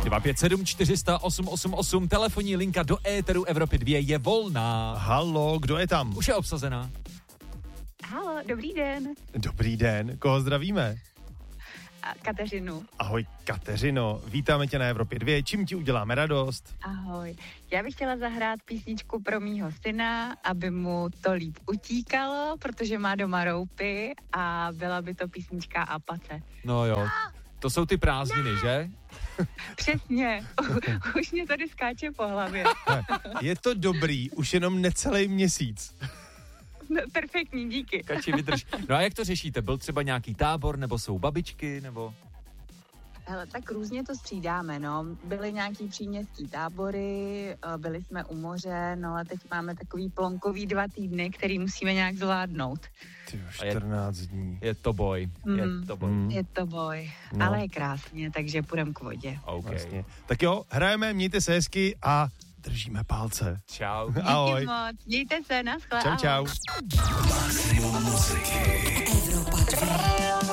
257 400 888, telefonní linka do éteru Evropy 2 je volná. Halo, kdo je tam? Už je obsazená. Halo, dobrý den. Dobrý den, koho zdravíme? Kateřinu. Ahoj Kateřino, vítáme tě na Evropě 2, čím ti uděláme radost? Ahoj. Já bych chtěla zahrát písničku pro mýho syna, aby mu to líp utíkalo, protože má doma roupy a byla by to písnička Apace. No jo, to jsou ty prázdniny, že? Přesně. Už mě tady skáče po hlavě. Je to dobrý, už jenom necelý měsíc. No, perfektní, díky. Kači, vydrž. No a jak to řešíte? Byl třeba nějaký tábor, nebo jsou babičky, nebo... Hele, tak různě to střídáme, no. Byly nějaký příměstský tábory, byli jsme u moře, no ale teď máme takový plonkový 2 týdny, který musíme nějak zvládnout. Ty 14 dní. Je to boj, je to boj. Je to boj, No. ale je krásně, takže půjdem k vodě. OK. Vlastně. Tak jo, hrajeme, mějte se hezky a držíme palce. Čau. Ahoj. Díky moc, mějte se, naschle, Čau, čau. ahoj. Maximum muziky. Evropa 2.